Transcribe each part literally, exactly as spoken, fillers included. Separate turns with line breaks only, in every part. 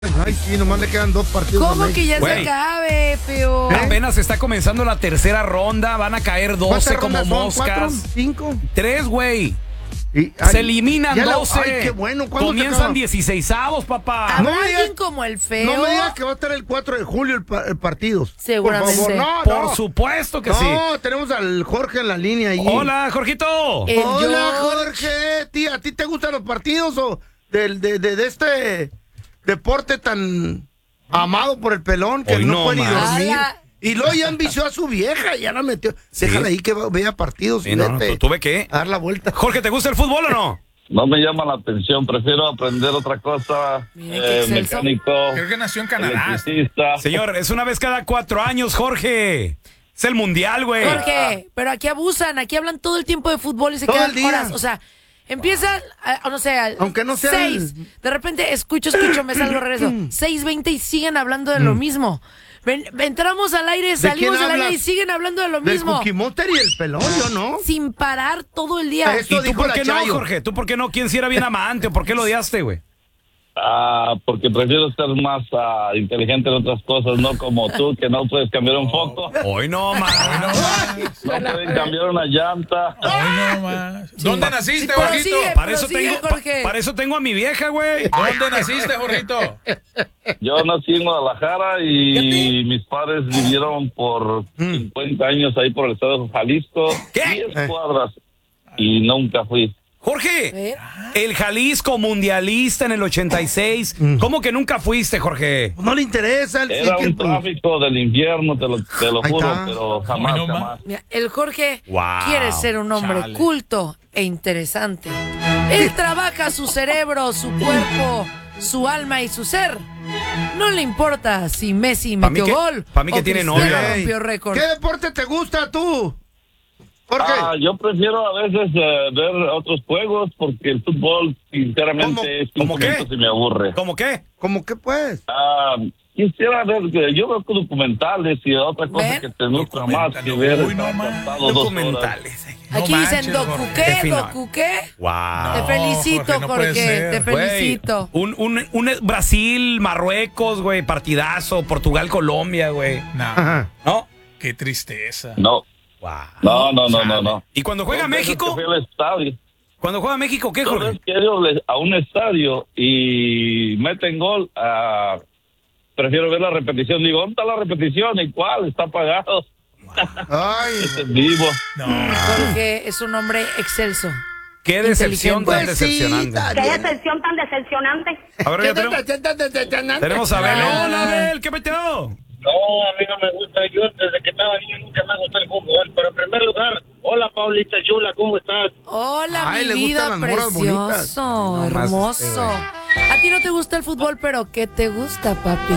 Ay, sí, nomás le quedan dos partidos.
¿Cómo que ya
Güey.
se acabe, feo?
¿Eh? Apenas está comenzando la tercera ronda, van a caer doce como
rondas son?
moscas.
¿Cuatro? ¿Cinco?
Tres, güey.
Y,
Se
ay,
eliminan
ya la-
doce.
Ay, qué bueno. ¿Cuándo se
Comienzan
acaba?
dieciseisavos, papá.
¿Habrá
no me
alguien
digas-
como el feo?
No me digas que va a estar el cuatro de julio el, pa- el partido.
Seguramente.
Por favor, no,
Por
no.
supuesto que sí.
No, tenemos al Jorge en la línea ahí.
Hola, Jorgito.
Eh,
Hola,
yo-
Jorge. Tía, ¿a ti te gustan los partidos o del, de, de, de este deporte tan amado por el pelón que
Hoy
no,
no
puede ni
más.
dormir?
Ala.
Y luego ya envició a su vieja, ya la metió.
Sí.
Déjala ahí que va- vea partidos
Sí,
y
no, no,
vete
¿tú- ¿Tuve qué?
a dar la vuelta.
Jorge, ¿te gusta el fútbol o no?
No me llama la atención, prefiero aprender otra cosa.
Mira qué
Eh,
excelso.
mecánico,
Creo que nació en Canadá.
electricista.
Señor, es una vez cada cuatro años, Jorge. Es el mundial, güey.
Jorge, pero aquí abusan, aquí hablan todo el tiempo de fútbol y se
Todo
quedan
el día.
horas. O sea, empiezan, a- no sé, a
Aunque no sea
seis.
el-
De repente escucho, escucho, me salgo, regreso. seis veinte y siguen hablando de lo mismo. Ven- entramos al aire, salimos
quién
al aire
hablas?
y siguen hablando de lo
Del
mismo.
Cookie Monster y el pelón, yo no.
Sin parar todo el día.
Eso
¿Y tú
dijo
por
la
qué no,
Chayo.
Jorge? ¿Tú por qué no? ¿Quién si era bien amante o por qué lo odiaste, güey?
Ah, porque prefiero ser más ah, inteligente en otras cosas, no como tú, que no puedes cambiar un foco,
Hoy no, man.
no puedes cambiar una llanta.
Ay, no más. ¿Dónde naciste,
pero
Jorgito?
sigue.
Para eso,
Prosigue,
tengo, pa-
Jorge.
para eso tengo a mi vieja, güey.
¿Dónde naciste, Jorgito?
Yo nací en Guadalajara y mis padres vivieron por cincuenta años ahí por el estado de Jalisco,
¿Qué?
diez cuadras, y nunca fui.
Jorge,
¿Eh?
el Jalisco mundialista en el ochenta y seis. ¿Cómo que nunca fuiste, Jorge?
No le interesa el
Era
el-
un tráfico del infierno, te lo, te lo
Ahí
juro,
está.
pero jamás,
Ay, no
jamás.
Mira, el Jorge
Wow,
quiere ser un hombre
chale.
culto e interesante. Él trabaja su cerebro, su cuerpo, su alma y su ser. No le importa si Messi
Pa' mí
metió
que-
gol
pa' mí que
o
tiene
Cristiano
novia.
rompió récord.
¿Qué deporte te gusta tú? Jorge.
Ah, yo prefiero a veces eh, ver otros juegos porque el fútbol, sinceramente,
¿Cómo?
es
¿Cómo
cinco
qué?
minutos y me aburre.
¿Cómo qué?
¿Cómo que pues?
Ah, quisiera ver, que yo veo documentales y otra cosa
¿Ven?
que te gusta más que ver.
Uy, no más.
pasado dos horas.
Documentales.
No
Aquí
manches,
dicen docu
Jorge.
qué,
Qué fino.
docu qué.
Wow.
Te felicito,
Jorge, no puede
Jorge,
ser.
te
Güey,
felicito.
un, un, un Brasil, Marruecos, güey, partidazo, Portugal, Colombia, güey.
No,
Ajá.
¿No?
qué tristeza.
No,
Wow.
no, no, no, no, no.
¿Y cuando juega
Dos veces
México?
que fui al estadio.
Cuando juega México, ¿qué,
Dos
Jorge?
veces que he ido a un estadio y meten gol, ah, prefiero ver la repetición. Digo, ¿dónde está la repetición? ¿Y cuál? Está apagado.
Ay.
Este es vivo.
No.
Jorge es un hombre excelso.
Qué decepción tan
Pues sí,
decepcionante.
está
Qué
bien.
decepción tan decepcionante.
Ahora ya tenemos, tenemos a Abel. Hola, Abel, ¿qué metió?
No, a mí no me gusta. Yo desde que estaba niño nunca me gustó el fútbol. Pero en primer lugar, hola Paulita Chula, ¿cómo estás?
Hola,
Ay, le
mi
gustan
vida,
las morras bonitas.
precioso,
No más este,
hermoso.
güey.
A ti no te gusta el fútbol, pero ¿qué te gusta, papi?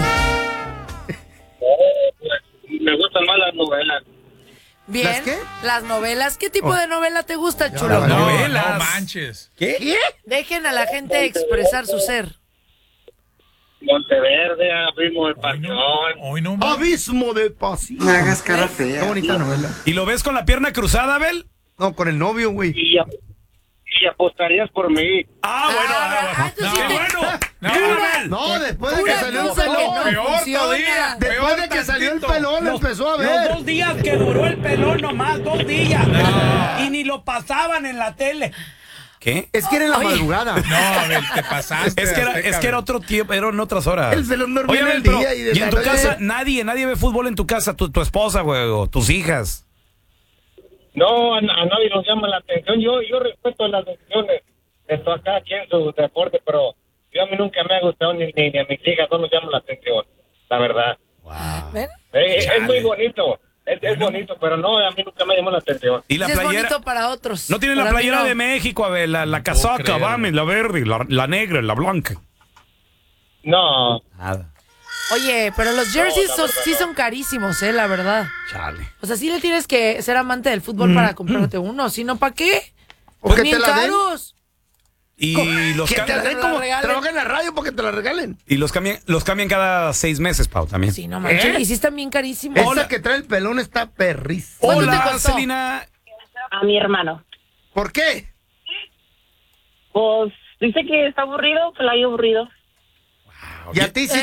Oh, pues, me gustan más las novelas.
Bien.
¿Las qué?
Las novelas. ¿Qué tipo
Oh.
de novela te gusta,
Ya,
chulo?
la
No,
Novelas.
no manches.
¿Qué?
Dejen a la gente expresar su ser.
Monteverde, Abismo de
Hoy
Pasión.
no, hoy no más.
Abismo de pasión.
No hagas cara
Qué
fea.
bonita novela.
¿Y lo ves con la pierna cruzada, Abel?
No, con el novio, güey.
Y, ap- y apostarías por mí.
Ah, bueno,
Ah,
ah,
ah, tú sí
qué
te-
bueno.
No,
Bien,
no,
Abel.
No, después de que
Pura
salió el
cosa que
pelón.
no
Peor
funciona.
todavía.
Después
Peor
de que salió el
tantito.
pelón,
Los-
empezó a
Los
ver.
dos días que duró el pelón nomás, dos días. Y ni lo pasaban en la tele. ¿Qué?
Es que era en la
Oye.
madrugada.
No, a ver, te pasaste.
Es que era,
Azteca,
es que era
Abel.
otro tiempo, eran otras horas.
El pelón dormía
Oye,
en
Abel,
el
pero-
día y de
y en tu
la noche-
casa nadie, nadie ve fútbol en tu casa, tu, tu esposa, güey, o tus hijas.
No, a, a nadie nos llama la atención. Yo yo respeto las decisiones de todo acá aquí en su deporte, pero yo a mí nunca me ha gustado ni, ni, ni a mis hijas no nos llama la atención, la verdad.
¿Ven?
Eh, es
Chale.
muy bonito, es, es bonito, pero no, a mí nunca me llamó la atención.
Y la
Es
playera.
bonito para otros.
No tienen la
Para mí
playera
no.
de México, Abel, la, la
puedo
casaca,
creer.
vame, la verde, la, la negra, la blanca.
No,
Nada.
Oye, pero los jerseys
la
son-
verdad
sí
no.
son carísimos, eh, la verdad.
Chale.
O sea, sí le tienes que ser amante del fútbol para comprarte uno. Si no, ¿para qué?
O que
Bien
te la den.
caros.
Y los,
Que
cam-
te la den
la
como
regalen.
trabaja en la radio porque te la regalen.
y los cambian, los cambian cada seis meses, Pau, también.
Sí, no manches.
¿Eh?
Y sí están bien carísimos.
Esa que trae el pelón está perrísima.
¿Cuánto te
Hola,
costó?
Celina.
A mi hermano.
¿Por qué?
Pues dice que está aburrido, que lo hay aburrido.
Y a ti sí